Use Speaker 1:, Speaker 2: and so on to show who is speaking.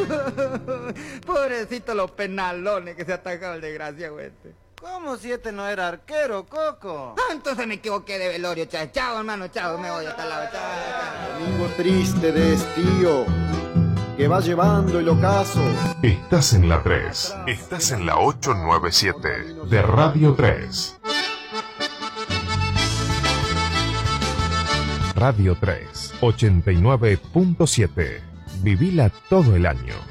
Speaker 1: Pobrecito los penalones que se ha atajado el desgraciado este.
Speaker 2: ¿Cómo si este no era arquero, Coco?
Speaker 1: Ah, entonces me equivoqué de velorio, chao. Chao, hermano, chao. Me voy hasta el lado, chao.
Speaker 3: Amigo triste de estío, que va llevando el ocaso.
Speaker 4: Estás en la 3. Estás en la 897 de Radio 3. Radio 3, 89.7. Vivila todo el año.